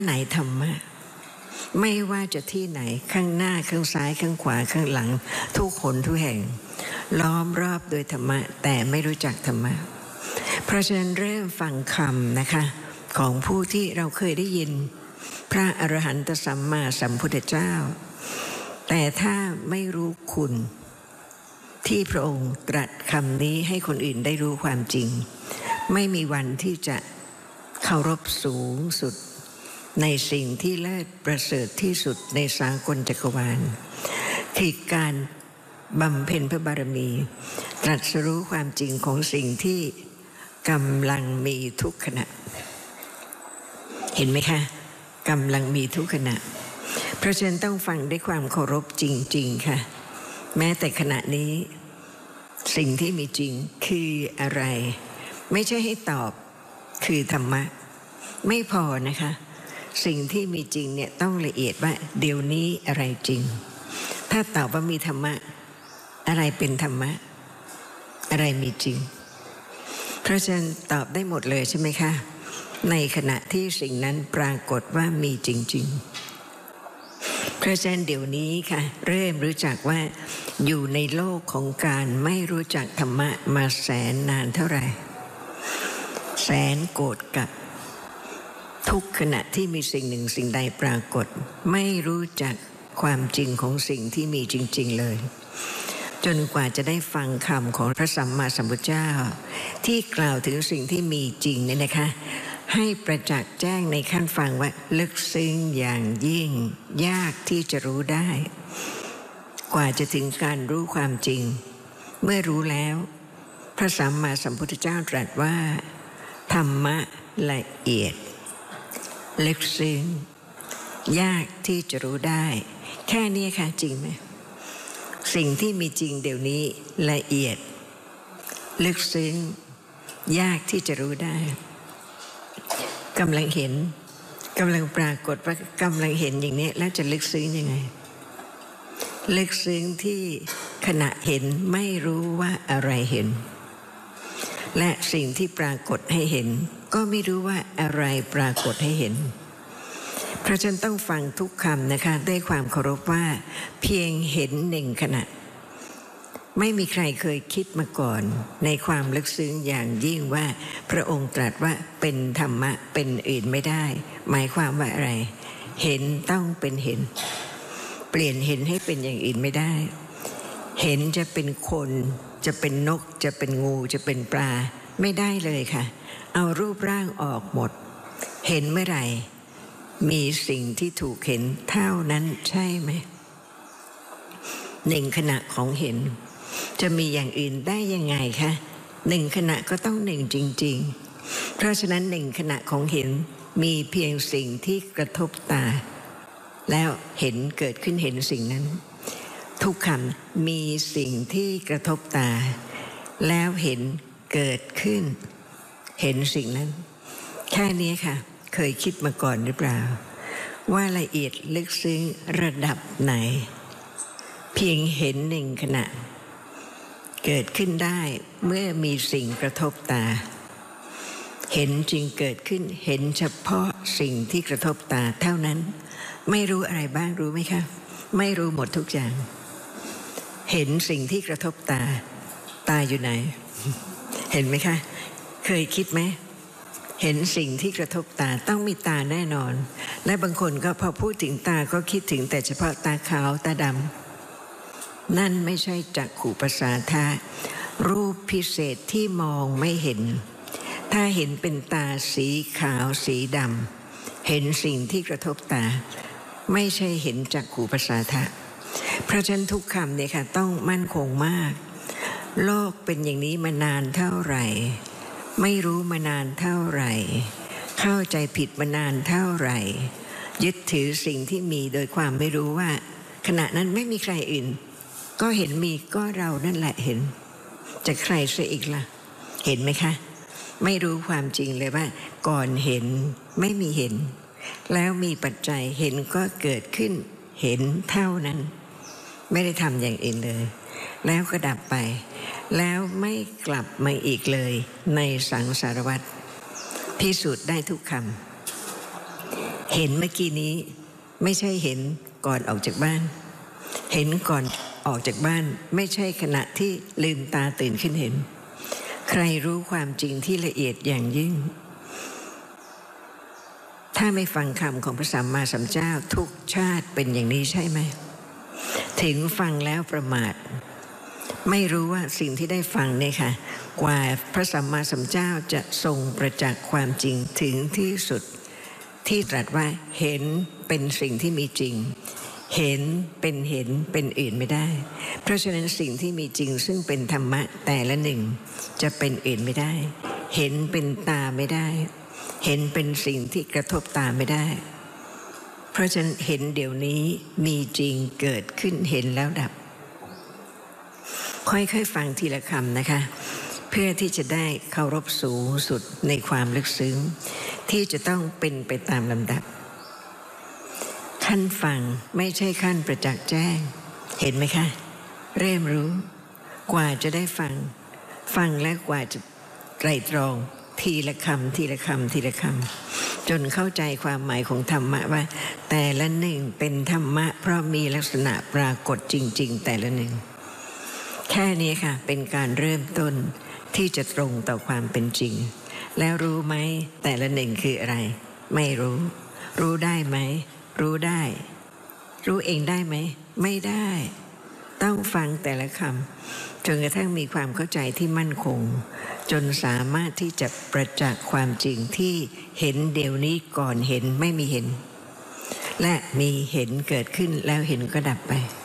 ไหนธรรมะไม่ว่าจะที่ไหนข้างหน้าข้างซ้ายข้างขวาข้างหลังทุกคนทุกแห่งล้อมรอบโดยธรรมะแต่ไม่รู้จักธรรมะเพราะฉะนั้นเริ่มฟังคำนะคะของผู้ที่เราเคยได้ยินพระอรหันตสัมมาสัมพุทธเจ้าแต่ถ้าไม่รู้คุณที่พระองค์ตรัสคำนี้ให้คนอื่นได้รู้ความจริงไม่มีวันที่จะเคารพสูงสุดในสิ่งที่เลิศประเสริฐที่สุดในสากลจักรวาลคือการบำเพ็ญพระบารมีตรัสรู้ความจริงของสิ่งที่กำลังมีทุกขณะเห็นไหมคะกำลังมีทุกขณะเพราะฉะนั้นต้องฟังด้วยความเคารพจริงๆค่ะแม้แต่ขณะนี้สิ่งที่มีจริงคืออะไรไม่ใช่ให้ตอบคือธรรมะไม่พอนะคะสิ่งที่มีจริงเนี่ยต้องละเอียดว่าเดี๋ยวนี้อะไรจริงถ้าตอบว่ามีธรรมะอะไรเป็นธรรมะอะไรมีจริงเพราะฉะนั้นตอบได้หมดเลยใช่ไหมคะในขณะที่สิ่งนั้นปรากฏว่ามีจริงๆเพราะฉะนั้นเดี๋ยวนี้ค่ะเริ่มรู้จักว่าอยู่ในโลกของการไม่รู้จักธรรมะมาแสนนานเท่าไหร่แสนโกรธกับทุกขณะที่มีสิ่งหนึ่งสิ่งใดปรากฏไม่รู้จักความจริงของสิ่งที่มีจริงๆเลยจนกว่าจะได้ฟังคำของพระสัมมาสัมพุทธเจ้าที่กล่าวถึงสิ่งที่มีจริงเนี่ยนะคะให้ประจักษ์แจ้งในขั้นฟังว่าลึกซึ้งอย่างยิ่งยากที่จะรู้ได้กว่าจะถึงการรู้ความจริงเมื่อรู้แล้วพระสัมมาสัมพุทธเจ้าตรัสว่าธรรมะละเอียดลึกซึ้งยากที่จะรู้ได้แค่นี้ค่ะจริงไหมสิ่งที่มีจริงเดี๋ยวนี้ละเอียดลึกซึ้งยากที่จะรู้ได้กำลังเห็นกำลังปรากฏว่ากำลังเห็นอย่างนี้แล้วจะลึกซึ้งยังไงลึกซึ้งที่ขณะเห็นไม่รู้ว่าอะไรเห็นและสิ่งที่ปรากฏให้เห็นก็ไม่รู้ว่าอะไรปรากฏให้เห็นเพราะฉะนั้นต้องฟังทุกคำนะคะด้วยความเคารพว่าเพียงเห็นหนึ่งขณะไม่มีใครเคยคิดมาก่อนในความลึกซึ้งอย่างยิ่งว่าพระองค์ตรัสว่าเป็นธรรมะเป็นอื่นไม่ได้หมายความว่าอะไรเห็นต้องเป็นเห็นเปลี่ยนเห็นให้เป็นอย่างอื่นไม่ได้เห็นจะเป็นคนจะเป็นนกจะเป็นงูจะเป็นปลาไม่ได้เลยค่ะเอารูปร่างออกหมดเห็นเมื่อไหร่มีสิ่งที่ถูกเห็นเท่านั้นใช่ไหมหนึ่งขณะของเห็นจะมีอย่างอื่นได้ยังไงคะหนึ่งขณะก็ต้องหนึ่งจริงๆเพราะฉะนั้นหนึ่งขณะของเห็นมีเพียงสิ่งที่กระทบตาแล้วเห็นเกิดขึ้นเห็นสิ่งนั้นทุกคำมีสิ่งที่กระทบตาแล้วเห็นเกิดขึ้นเห็นสิ่งนั้นแค่นี้ค่ะเคยคิดมาก่อนหรือเปล่าว่าละเอียดลึกซึ้งระดับไหนเพียงเห็นหนึ่งขณะเกิดขึ้นได้เมื่อมีสิ่งกระทบตาเห็นจริงเกิดขึ้นเห็นเฉพาะสิ่งที่กระทบตาเท่านั้นไม่รู้อะไรบ้างรู้ไหมคะไม่รู้หมดทุกอย่างเห็นสิ่งที่กระทบตาตาอยู่ไหนเห็นไหมคะเคยคิดไหมเห็นสิ่งที่กระทบตาต้องมีตาแน่นอนและบางคนก็พอพูดถึงตาก็คิดถึงแต่เฉพาะตาขาวตาดำนั่นไม่ใช่จักขุประสาทะรูปพิเศษที่มองไม่เห็นถ้าเห็นเป็นตาสีขาวสีดำเห็นสิ่งที่กระทบตาไม่ใช่เห็นจักขุประสาทะเพราะฉะนั้นทุกคำเนี่ยค่ะต้องมั่นคงมากโลกเป็นอย่างนี้มานานเท่าไหร่ไม่รู้มานานเท่าไหร่เข้าใจผิดมานานเท่าไหร่ยึดถือสิ่งที่มีโดยความไม่รู้ว่าขณะนั้นไม่มีใครอื่นก็เห็นมีก็เรานั่นแหละเห็นจะใครซะอีกล่ะเห็นไหมคะไม่รู้ความจริงเลยว่าก่อนเห็นไม่มีเห็นแล้วมีปัจจัยเห็นก็เกิดขึ้นเห็นเท่านั้นไม่ได้ทำอย่างอื่นเลยแล้วก็ดับไปแล้วไม่กลับมาอีกเลยในสังสารวัฏพิสูจน์ได้ทุกคำเห็นเมื่อกี้นี้ไม่ใช่เห็นก่อนออกจากบ้านเห็นก่อนออกจากบ้านไม่ใช่ขณะที่ลืมตาตื่นขึ้นเห็นใครรู้ความจริงที่ละเอียดอย่างยิ่งถ้าไม่ฟังคำของพระสัมมาสัมพุทธเจ้าทุกชาติเป็นอย่างนี้ใช่ไหมถึงฟังแล้วประมาทไม่รู้ว่าสิ่งที่ได้ฟังเนี่ยค่ะกว่าพระสัมมาสัมพุทธเจ้าจะทรงประจักษ์ความจริงถึงที่สุดที่ตรัสว่าเห็นเป็นสิ่งที่มีจริงเห็นเป็นอื่นไม่ได้เพราะฉะนั้นสิ่งที่มีจริงซึ่งเป็นธรรมะแต่ละหนึ่งจะเป็นอื่นไม่ได้เห็นเป็นตาไม่ได้เห็นเป็นสิ่งที่กระทบตาไม่ได้เพราะฉะนั้นเห็นเดี๋ยวนี้มีจริงเกิดขึ้นเห็นแล้วดับค่อยๆฟังทีละคำนะคะเพื่อที่จะได้เคารพสูงสุดในความลึกซึ้งที่จะต้องเป็นไปตามลำดับขั้นฟังไม่ใช่ขั้นประจักษ์แจ้งเห็นไหมคะเริ่มรู้กว่าจะได้ฟังและกว่าจะไตร่ตรองทีละคำทีละคำทีละคำจนเข้าใจความหมายของธรรมะว่าแต่ละหนึ่งเป็นธรรมะเพราะมีลักษณะปรากฏจริงๆแต่ละหนึ่งแค่นี้ค่ะเป็นการเริ่มต้นที่จะตรงต่อความเป็นจริงแล้วรู้ไหมแต่ละหนึ่งคืออะไรไม่รู้ได้ไหมรู้ได้รู้เองได้ไหมไม่ได้ต้องฟังแต่ละคำจนกระทั่งมีความเข้าใจที่มั่นคงจนสามารถที่จะประจักษ์ความจริงที่เห็นเดี๋ยวนี้ก่อนเห็นไม่มีเห็นและมีเห็นเกิดขึ้นแล้วเห็นก็ดับไป